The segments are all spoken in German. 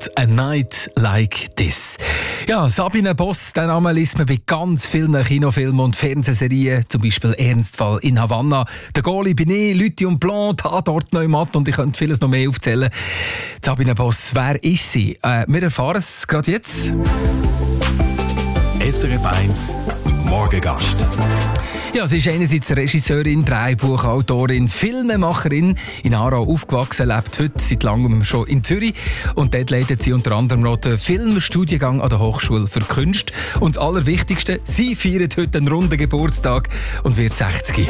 und «A Night Like This». Ja, Sabine Boss, den Namen liest man bei ganz vielen Kinofilmen und Fernsehserien, zum Beispiel «Ernstfall in Havanna», «Der Goalie bin ich», «Lüthi und Blanc», «Tatort Neumatt» und ich könnte vieles noch mehr aufzählen. Sabine Boss, wer ist sie? Wir erfahren es gerade jetzt. SRF 1 Morgengast. Ja, sie ist einerseits Regisseurin, Drehbuchautorin, Filmemacherin. In Aarau aufgewachsen, lebt heute seit langem schon in Zürich. Und dort leitet sie unter anderem noch den Filmstudiengang an der Hochschule für Kunst. Und das Allerwichtigste, sie feiert heute einen runden Geburtstag und wird 60.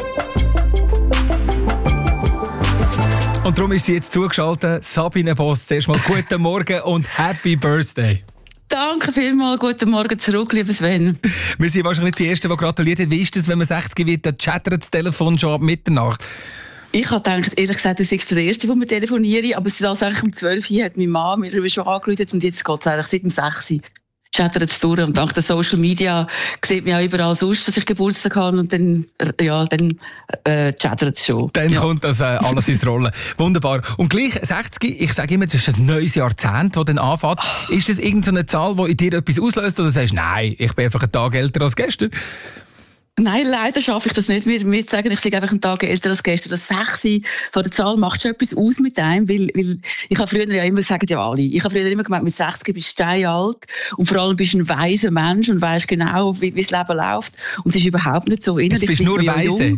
Und darum ist sie jetzt zugeschaltet. Sabine Boss, zuerst mal guten Morgen und Happy Birthday. Danke vielmals, guten Morgen zurück, lieber Sven. Wir sind wahrscheinlich die Ersten, die gratuliert haben. Wie ist es, wenn man 60 wird, dann chattert das Telefon schon ab Mitternacht? Ich habe gedacht, ehrlich gesagt, du bist der Erste, der mir telefoniert, aber tatsächlich um 12 Uhr hat meine Mama mir schon angerufen und jetzt geht es eigentlich seit dem 6 Uhr. Chattert es durch und dank der Social Media sieht man ja überall sonst, dass ich Geburtstag habe und dann chattert es schon. Dann kommt das alles ins Rollen. Wunderbar. Und gleich 60, ich sage immer, das ist ein neues Jahrzehnt, das dann anfängt. Ist das irgendeine Zahl, die in dir etwas auslöst oder sagst du, nein, ich bin einfach einen Tag älter als gestern? Nein, leider schaffe ich das nicht. Mir sagen, ich sei einfach einen Tag älter als gestern. Das 6 von der Zahl macht schon etwas aus mit einem, weil ich habe früher ja immer, sagen ja alle, ich habe früher immer gemeint, mit 60 bist du steinalt und vor allem bist du ein weiser Mensch und weisst genau, wie das Leben läuft. Und es ist überhaupt nicht so. Innerlich bist du nur weise.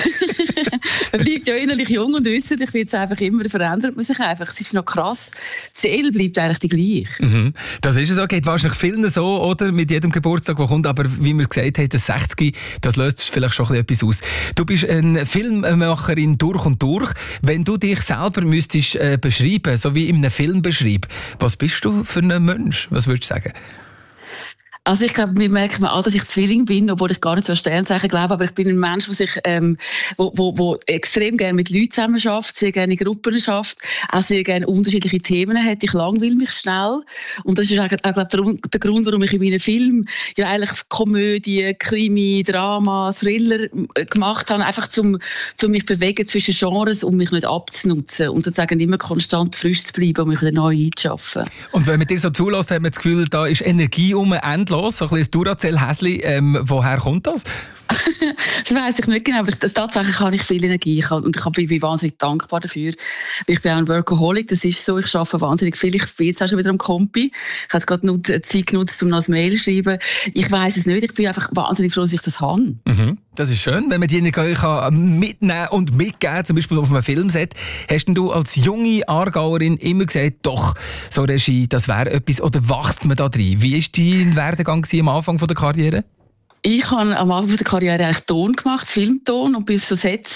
Man bleibt ja innerlich jung und äußerlich wird es einfach immer, verändert man sich einfach. Es ist noch krass. Die Seele bleibt eigentlich die gleiche. Mhm. Das ist es auch. Geht wahrscheinlich vielen so, oder? Mit jedem Geburtstag, der kommt. Aber wie wir gesagt haben, das 60, das löst vielleicht schon etwas aus. Du bist eine Filmemacherin durch und durch. Wenn du dich selber müsstest beschreiben, so wie in einem Film beschreiben, was bist du für ein Mensch? Was würdest du sagen? Also ich glaube, mir merkt man an, dass ich Zwilling bin, obwohl ich gar nicht so an Sternzeichen glaube, aber ich bin ein Mensch, der sich, wo extrem gerne mit Leuten zusammen schafft, sehr gerne in Gruppen schafft, auch sehr gerne unterschiedliche Themen hat. Ich langweile mich schnell und das ist auch, glaube der Grund, warum ich in meinen Filmen ja eigentlich Komödie, Krimi, Drama, Thriller gemacht habe, einfach zum mich bewegen zwischen Genres, um mich nicht abzunutzen und sozusagen immer konstant frisch zu bleiben und mich wieder neu einzuschaffen. Und wenn man dir so zulässt, hat man das Gefühl, da ist Energie endlos, so ein bisschen Duracell-Häsli. Woher kommt das? Das weiss ich nicht genau, aber tatsächlich habe ich viel Energie und ich bin wahnsinnig dankbar dafür. Ich bin auch ein Workaholic, das ist so, ich arbeite wahnsinnig viel. Ich bin jetzt auch schon wieder am Kompi. Ich habe jetzt gerade Zeit genutzt, um noch ein Mail zu schreiben. Ich weiss es nicht, ich bin einfach wahnsinnig froh, dass ich das habe. Mhm. Das ist schön, wenn man die Energie mitnehmen und mitgeben, zum Beispiel auf einem Filmset. Hast denn du als junge Aargauerin immer gesagt, doch, so Regie, das wäre etwas, oder wächst man da drin? Wie war dein Werdegang am Anfang der Karriere? Ich habe am Anfang der Karriere eigentlich Ton gemacht, Filmton, und bin auf so Sets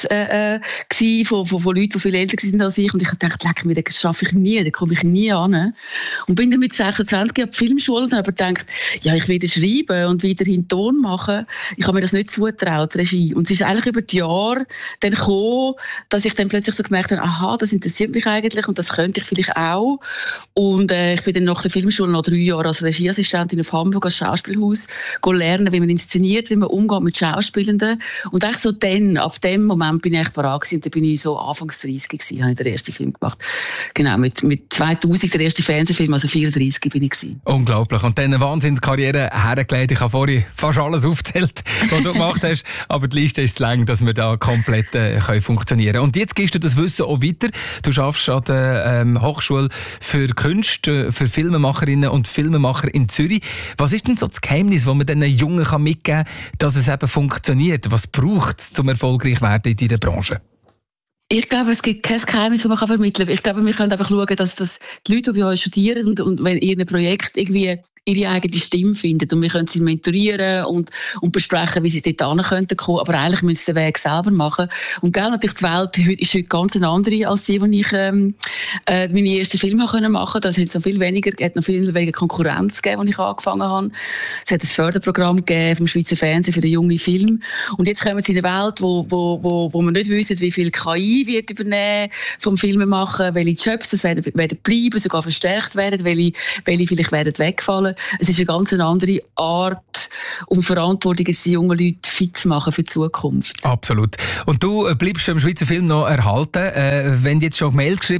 von Leuten, die viel älter waren als ich. Und ich dachte, leck mir, das schaffe ich nie, da komme ich nie an. Und bin dann mit 26 an die Filmschule und habe gedacht, ja, ich will schreiben und weiterhin Ton machen. Ich habe mir das nicht zugetraut, Regie. Und es ist eigentlich über die Jahre dann gekommen, dass ich dann plötzlich so gemerkt habe, aha, das interessiert mich eigentlich und das könnte ich vielleicht auch. Und ich bin dann nach der Filmschule noch 3 Jahre als Regieassistentin auf Hamburg als Schauspielhaus lernen, wie man inszeniert, wie man umgeht mit Schauspielenden. Und echt so dann, ab dem Moment bin ich echt parat gewesen. Da bin ich so Anfangs 30 gewesen, habe ich den ersten Film gemacht. Genau, mit 2000 der erste Fernsehfilm, also 34 bin ich gewesen. Unglaublich. Und dann eine Wahnsinnskarriere hergelegt. Ich habe vorhin fast alles aufgezählt, was du gemacht hast. Aber die Liste ist lang, dass wir da komplett funktionieren können. Und jetzt gibst du das Wissen auch weiter. Du arbeitest an der Hochschule für Kunst, für Filmemacherinnen und Filmemacher in Zürich. Was ist denn so das Geheimnis, das man den Jungen mitgeben kann, dass es eben funktioniert? Was braucht es, um erfolgreich zu werden in deiner Branche? Ich glaube, es gibt kein Geheimnis, das man vermitteln kann. Ich glaube, wir können einfach schauen, dass die Leute, die bei uns studieren und wenn ihr ein Projekt irgendwie ihre eigene Stimme finden und wir können sie mentorieren und besprechen, wie sie dort kommen könnten, aber eigentlich müssen sie den Weg selber machen. Und genau, natürlich die Welt ist heute ganz eine andere als die ich meine ersten Filme machen konnte. Das hat noch viel weniger Konkurrenz gegeben, als ich angefangen habe. Es hat ein Förderprogramm gegeben vom Schweizer Fernsehen für den jungen Film. Und jetzt kommen sie in eine Welt, wo wir nicht wissen, wie viel KI wird übernehmen vom Filmen machen, welche Jobs das werden bleiben, sogar verstärkt werden, welche vielleicht werden wegfallen. Es ist eine ganz andere Art und Verantwortung, jetzt die jungen Leute fit zu machen für die Zukunft. Absolut. Und du bleibst im Schweizer Film noch erhalten. Wenn du jetzt schon Mail geschrieben hast,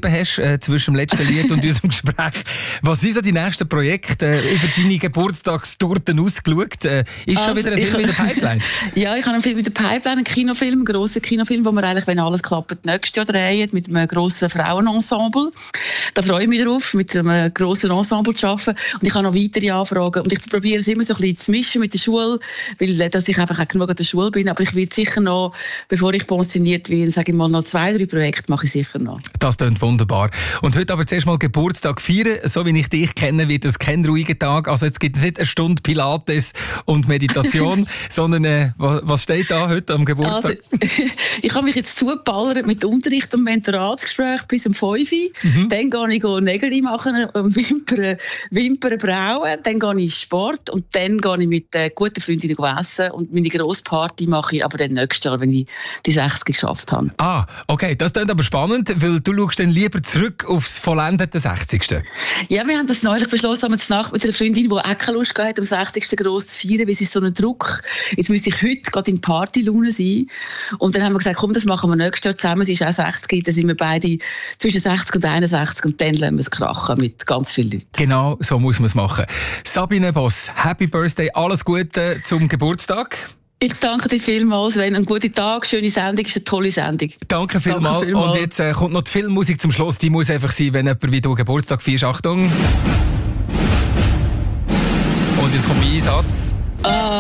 zwischen dem letzten Lied und unserem Gespräch. Was sind so die nächsten Projekte über deine Geburtstagstorten ausgeschaut? Ist schon wieder ein Film in der Pipeline? Ja, ich habe einen Film in der Pipeline, einen Kinofilm, einen grossen Kinofilm, wo wir eigentlich, wenn alles klappt, nächstes Jahr drehen, mit einem grossen Frauenensemble. Da freue ich mich drauf, mit einem grossen Ensemble zu arbeiten. Und ich habe noch weitere Anfragen. Und ich probiere es immer so ein bisschen zu mischen mit der Schule, weil dass ich einfach auch genug an der Schule bin. Aber ich will sicher noch, bevor ich pensioniert werde, sage ich mal, noch 2-3 Projekte mache ich sicher noch. Das klingt wunderbar. Und heute aber zuerst mal Geburtstag feiern. So wie ich dich kenne, wird es kein ruhiger Tag. Also jetzt gibt es nicht eine Stunde Pilates und Meditation, sondern was steht da heute am Geburtstag? Also, ich habe mich jetzt zugeballert mit Unterricht und Mentoratsgespräch bis um 5 Uhr. Dann gehe ich Nägel machen, Wimpern brauen. Dann gehe ich in Sport und dann gehe ich mit guten Freundinnen essen. Und meine grosse Party mache ich aber dann nächstes Jahr, wenn ich die 60 geschafft habe. Ah, okay. Das klingt aber spannend, weil du schaust dann lieber zurück aufs vollendete 60. Ja, wir haben das neulich beschlossen, haben wir Nacht mit einer Freundin, die auch keine Lust hatte, am 60. gross zu feiern, weil es ist so ein Druck. Jetzt müsste ich heute gerade in Partylaune sein. Und dann haben wir gesagt, komm, das machen wir nächstes Jahr zusammen. Es ist auch 60, dann sind wir beide zwischen 60 und 61 und dann lassen wir es krachen mit ganz vielen Leuten. Genau, so muss man es machen. Sabine Boss, Happy Birthday, alles Gute zum Geburtstag. Ich danke dir vielmals, wenn einen guten Tag, schöne Sendung, ist eine tolle Sendung. Danke vielmals. Und jetzt kommt noch die Filmmusik zum Schluss. Die muss einfach sein, wenn jemand wie du Geburtstag feierst. Achtung. Und jetzt kommt mein Einsatz.